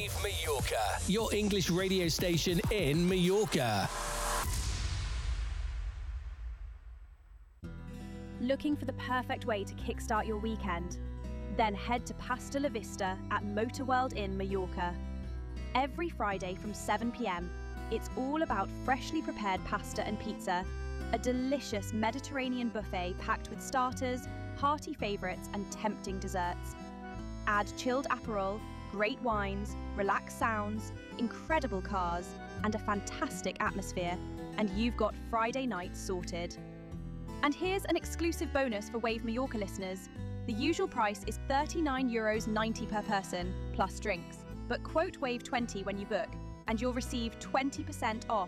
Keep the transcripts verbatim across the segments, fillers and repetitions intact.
Wave Mallorca, your English radio station in Mallorca. Looking for the perfect way to kickstart your weekend? Then head to Pasta La Vista at Motorworld in Mallorca. Every Friday from seven p.m, it's all about freshly prepared pasta and pizza, a delicious Mediterranean buffet packed with starters, hearty favourites and tempting desserts. Add chilled Aperol, great wines, relaxed sounds, incredible cars, and a fantastic atmosphere, and you've got Friday night sorted. And here's an exclusive bonus for Wave Mallorca listeners. The usual price is thirty-nine euros ninety per person, plus drinks. But quote Wave twenty when you book, and you'll receive twenty percent off.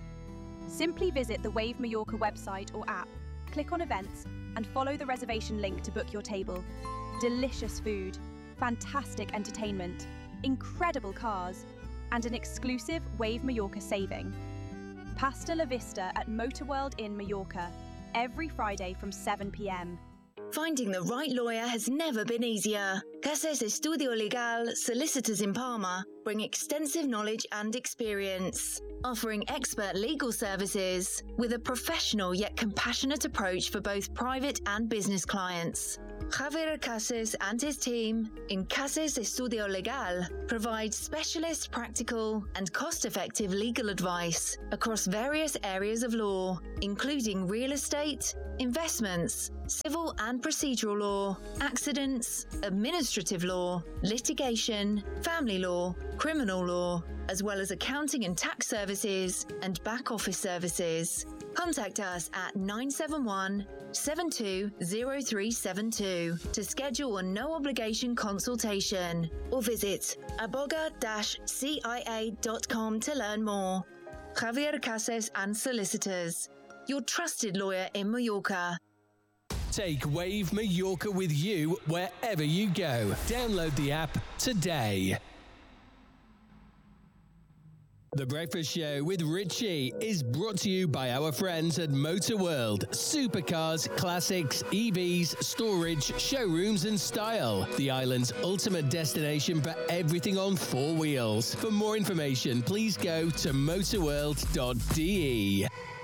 Simply visit the Wave Mallorca website or app, click on events, and follow the reservation link to book your table. Delicious food, fantastic entertainment, incredible cars, and an exclusive Wave Mallorca saving. Pasta La Vista at Motorworld in Mallorca, every Friday from seven p.m. Finding the right lawyer has never been easier. Cases Estudio Legal Solicitors in Palma bring extensive knowledge and experience, offering expert legal services with a professional yet compassionate approach for both private and business clients. Javier Cases and his team in Cases Estudio Legal provide specialist, practical, and cost-effective legal advice across various areas of law, including real estate, investments, civil and procedural law, accidents, administrative law, litigation, family law, criminal law, as well as accounting and tax services and back office services. Contact us at nine seven one, seven two zero three seven two to schedule a no-obligation consultation or visit aboga dash c i a dot com to learn more. Javier Cases and Solicitors, your trusted lawyer in Mallorca. Take Wave Mallorca with you wherever you go. Download the app today. The Breakfast Show with Richie is brought to you by our friends at Motor World. Supercars, classics, E Vs, storage, showrooms and style. The island's ultimate destination for everything on four wheels. For more information, please go to motorworld dot d e.